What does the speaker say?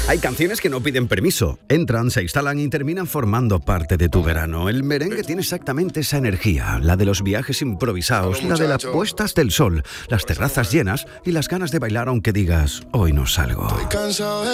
Hay canciones que no piden permiso. Entran, se instalan y terminan formando parte de tu verano. El merengue tiene exactamente esa energía, la de los viajes improvisados, la de las puestas del sol, las terrazas llenas y las ganas de bailar aunque digas, hoy no salgo.